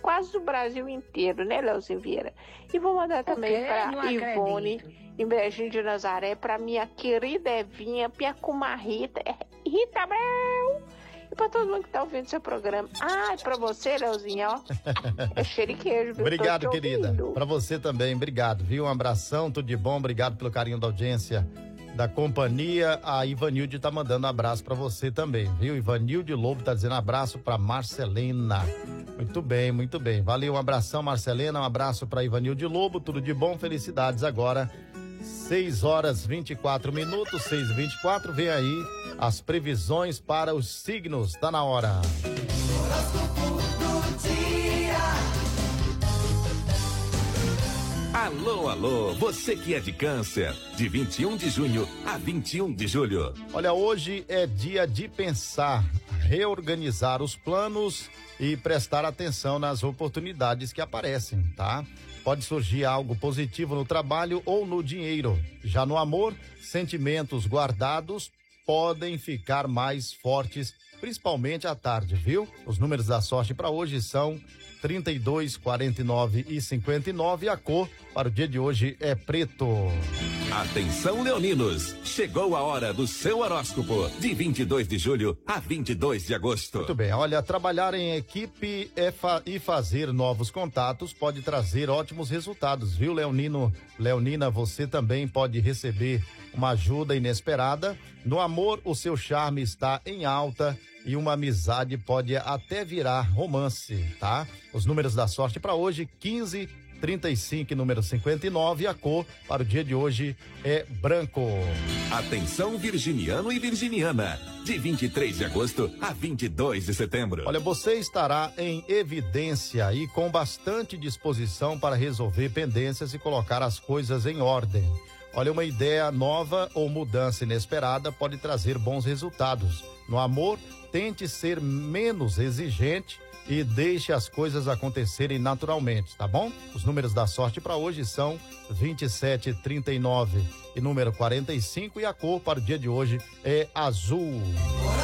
quase do Brasil inteiro, né, Leozinho Vieira? E vou mandar também para Ivone, em Brejinho de Nazaré, para minha querida Evinha, minha comadre Rita, Rita Abreu, e para todo mundo que tá ouvindo seu programa. Ah, e para você, Leozinho, ó, é cheiro e queijo, viu? Obrigado, querida. Para você também, obrigado, viu? Um abração, tudo de bom, obrigado pelo carinho da audiência da companhia. A Ivanilde tá mandando um abraço para você também, viu? Ivanilde Lobo tá dizendo abraço para Marcelena. Muito bem, muito bem. Valeu, um abração, Marcelena, um abraço para Ivanilde Lobo, tudo de bom, felicidades. Agora 6h24, 6h24, vem aí as previsões para os signos, tá na hora. Alô, alô, você que é de Câncer, de 21 de junho a 21 de julho. Olha, hoje é dia de pensar, reorganizar os planos e prestar atenção nas oportunidades que aparecem, tá? Pode surgir algo positivo no trabalho ou no dinheiro. Já no amor, sentimentos guardados podem ficar mais fortes, principalmente à tarde, viu? Os números da sorte para hoje são 32, 49 e 59. A cor para o dia de hoje é preto. Atenção, leoninos, chegou a hora do seu horóscopo, de 22 de julho a 22 de agosto. Muito bem, olha, trabalhar em equipe e fazer novos contatos pode trazer ótimos resultados, viu, Leonino? Leonina, você também pode receber uma ajuda inesperada. No amor, o seu charme está em alta e uma amizade pode até virar romance, tá? Os números da sorte para hoje: 15, 35 e número 59. A cor para o dia de hoje é branco. Atenção, virginiano e virginiana, de 23 de agosto a 22 de setembro. Olha, você estará em evidência e com bastante disposição para resolver pendências e colocar as coisas em ordem. Olha, uma ideia nova ou mudança inesperada pode trazer bons resultados. No amor, tente ser menos exigente e deixe as coisas acontecerem naturalmente, tá bom? Os números da sorte para hoje são 27, 39 e número 45, e a cor para o dia de hoje é azul.